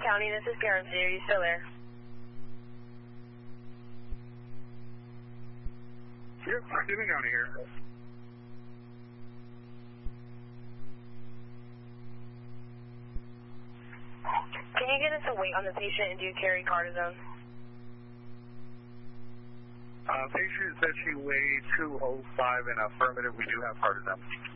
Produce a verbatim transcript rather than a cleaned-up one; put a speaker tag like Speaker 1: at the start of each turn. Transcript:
Speaker 1: County, this is Karen. Are you still there?
Speaker 2: Yep, Stephen County here.
Speaker 1: Can you get us a weight on the patient and do you carry cortisone?
Speaker 2: Uh, patient said she weighed two oh five and affirmative. We do have cortisone.